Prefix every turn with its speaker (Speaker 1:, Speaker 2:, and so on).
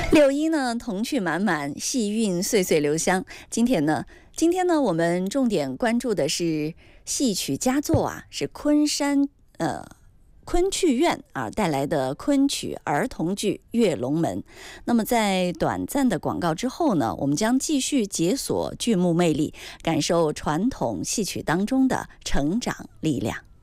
Speaker 1: 六一呢，童趣满满，戏韵岁岁留香。今天呢，我们重点关注的是戏曲佳作啊，是昆山昆剧院带来的昆曲儿童剧《跃龙门》。那么在短暂的广告之后呢，我们将继续解锁剧目魅力，感受传统戏曲当中的成长力量。